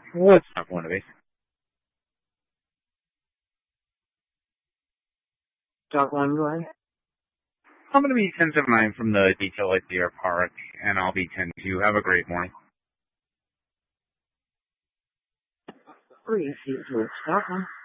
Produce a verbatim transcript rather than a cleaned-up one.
What's up, one of these? Talk one, go ahead. I'm going to be ten seven nine from the detail at Deer Park, and I'll be ten two. Have a great morning. Three, see, talk one.